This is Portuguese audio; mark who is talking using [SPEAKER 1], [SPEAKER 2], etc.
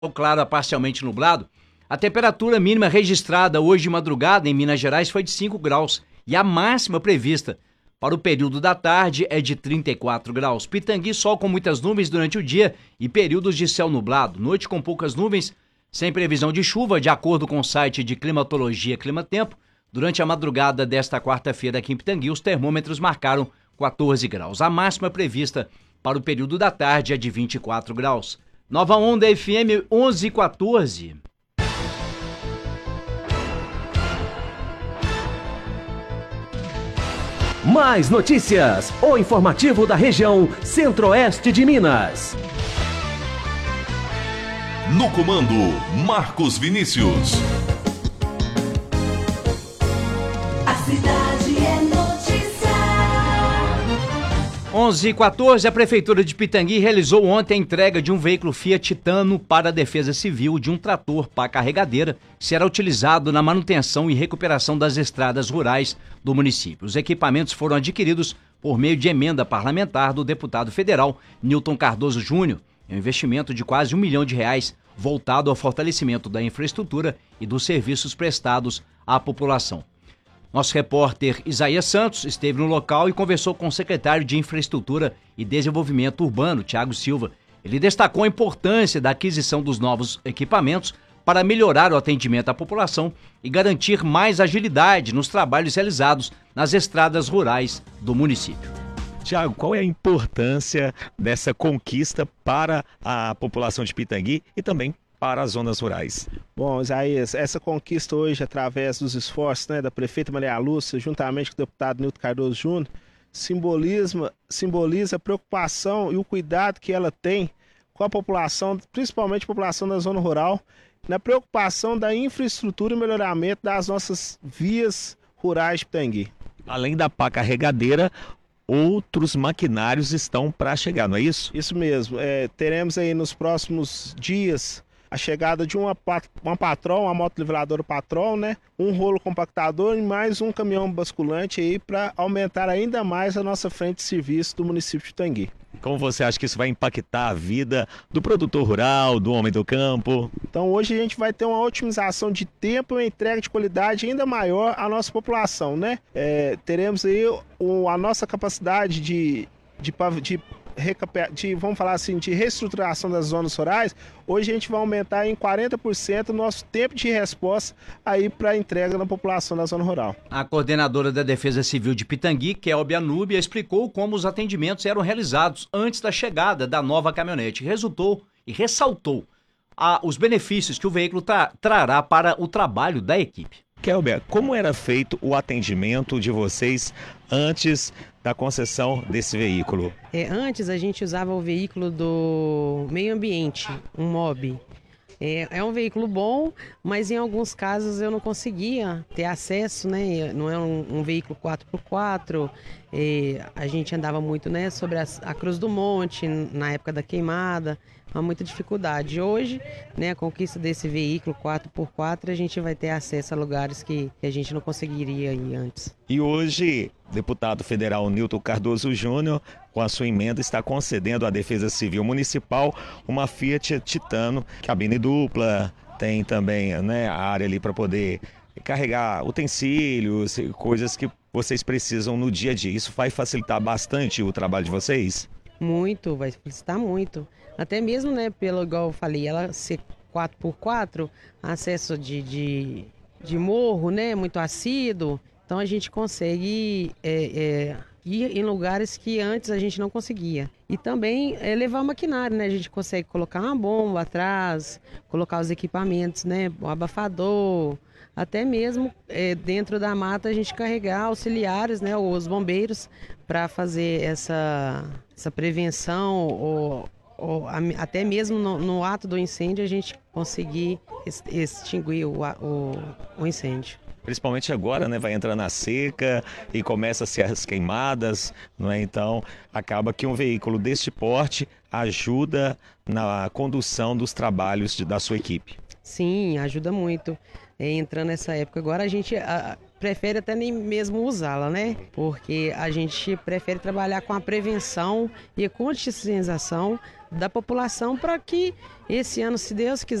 [SPEAKER 1] Claro a parcialmente nublado. A temperatura mínima registrada hoje de madrugada em Minas Gerais foi de 5 graus e a máxima prevista para o período da tarde é de 34 graus. Pitangui, sol com muitas nuvens durante o dia e períodos de céu nublado. Noite com poucas nuvens, sem previsão de chuva, de acordo com o site de climatologia Climatempo. Durante a madrugada desta quarta-feira aqui em Pitangui, os termômetros marcaram 14 graus. A máxima prevista para o período da tarde é de 24 graus. Nova Onda FM 1114.
[SPEAKER 2] Mais notícias, o informativo da região Centro-Oeste de Minas.
[SPEAKER 3] No comando, Marcos Vinícius.
[SPEAKER 4] A cidade é notícia.
[SPEAKER 1] 11h14, a Prefeitura de Pitangui realizou ontem a entrega de um veículo Fiat Titano para a Defesa Civil de um trator pá carregadeira que será utilizado na manutenção e recuperação das estradas rurais do município. Os equipamentos foram adquiridos por meio de emenda parlamentar do deputado federal Nilton Cardoso Júnior. É um investimento de quase R$1 milhão voltado ao fortalecimento da infraestrutura e dos serviços prestados à população. Nosso repórter Isaías Santos esteve no local e conversou com o secretário de Infraestrutura e Desenvolvimento Urbano, Thiago Silva. Ele destacou a importância da aquisição dos novos equipamentos para melhorar o atendimento à população e garantir mais agilidade nos trabalhos realizados nas estradas rurais do município.
[SPEAKER 5] Thiago, qual é a importância dessa conquista para a população de Pitangui e também para as zonas rurais?
[SPEAKER 6] Bom, Isaías, essa conquista hoje, através dos esforços da prefeita Maria Lúcia, juntamente com o deputado Nilton Cardoso Júnior, simboliza a preocupação e o cuidado que ela tem com a população, principalmente a população da zona rural, na preocupação da infraestrutura e melhoramento das nossas vias rurais de Pitangui.
[SPEAKER 5] Além da pá carregadeira, outros maquinários estão para chegar, não é isso?
[SPEAKER 6] Isso mesmo. Teremos aí nos próximos dias a chegada de uma Patrol, uma moto niveladora Patrol, um rolo compactador e mais um caminhão basculante aí para aumentar ainda mais a nossa frente de serviço do município de Pitangui.
[SPEAKER 5] Como você acha que isso vai impactar a vida do produtor rural, do homem do campo?
[SPEAKER 6] Então hoje a gente vai ter uma otimização de tempo e uma entrega de qualidade ainda maior à nossa população, teremos aí a nossa capacidade vamos falar assim, de reestruturação das zonas rurais. Hoje a gente vai aumentar em 40% o nosso tempo de resposta aí para a entrega na população da zona rural.
[SPEAKER 1] A coordenadora da Defesa Civil de Pitangui, Kelbia Núbia, explicou como os atendimentos eram realizados antes da chegada da nova caminhonete. Ressaltou os benefícios que o veículo trará para o trabalho da equipe.
[SPEAKER 5] Kelbia, como era feito o atendimento de vocês antes da concessão desse veículo?
[SPEAKER 7] Antes a gente usava o veículo do meio ambiente, um MOB. É um veículo bom, mas em alguns casos eu não conseguia ter acesso, Não é um veículo 4x4. A gente andava muito, sobre a Cruz do Monte, na época da queimada. Há muita dificuldade. Hoje, a conquista desse veículo 4x4, a gente vai ter acesso a lugares que a gente não conseguiria ir antes.
[SPEAKER 5] E hoje, deputado federal Nilton Cardoso Júnior, com a sua emenda, está concedendo à Defesa Civil Municipal uma Fiat Titano, cabine dupla, tem também a área ali para poder carregar utensílios, coisas que vocês precisam no dia a dia. Isso vai facilitar bastante o trabalho de vocês?
[SPEAKER 7] Muito, vai facilitar muito. Até mesmo, pelo igual eu falei, ela ser 4x4, acesso de morro, muito assíduo. Então a gente consegue ir em lugares que antes a gente não conseguia. E também levar maquinário, A gente consegue colocar uma bomba atrás, colocar os equipamentos, o abafador. Até mesmo dentro da mata a gente carregar auxiliares, os bombeiros, para fazer essa prevenção ou até mesmo no ato do incêndio a gente conseguir extinguir o incêndio.
[SPEAKER 5] Principalmente agora, vai entrar na seca e começa a ser as queimadas, Então, acaba que um veículo deste porte ajuda na condução dos trabalhos da sua equipe.
[SPEAKER 7] Sim, ajuda muito. Entrando nessa época agora, a gente prefere até nem mesmo usá-la, Porque a gente prefere trabalhar com a prevenção e a conscientização da população para que esse ano, se Deus quiser,